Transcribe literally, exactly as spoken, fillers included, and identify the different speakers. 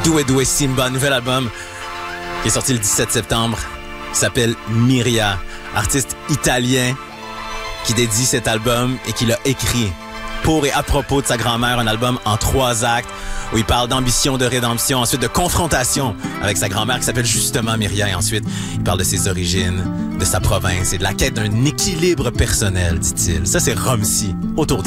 Speaker 1: Doué Doué Simba, nouvel album qui est sorti le dix-sept septembre, qui s'appelle Myria, artiste italien qui dédie cet album et qui l'a écrit pour et à propos de sa grand-mère, un album en trois actes où il parle d'ambition, de rédemption, ensuite de confrontation avec sa grand-mère qui s'appelle justement Myria, et ensuite il parle de ses origines, de sa province et de la quête d'un équilibre personnel, dit-il. Ça, c'est Romsey, autour